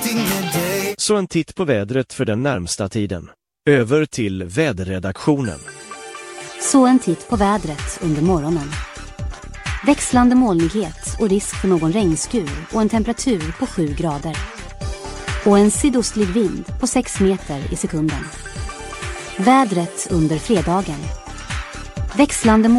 Så en titt på vädret för den närmsta tiden. Över till väderredaktionen. Så en titt på vädret under morgonen. Växlande molnighet och risk för någon regnskur och en temperatur på 7 grader. Och en sydostlig vind på 6 meter i sekunden. Vädret under fredagen. Växlande